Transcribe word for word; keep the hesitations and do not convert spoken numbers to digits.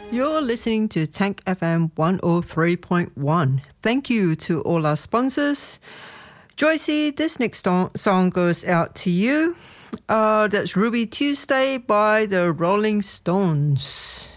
You're listening to Tank F M one oh three point one. Thank you to all our sponsors. Joycey, this next song, song goes out to you. Uh, that's Ruby Tuesday by the Rolling Stones.